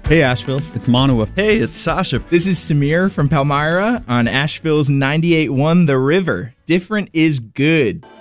Hey Asheville, it's Manawa. Hey, it's Sasha. This is Samir from Palmyra on Asheville's 98.1 The River. Different is good.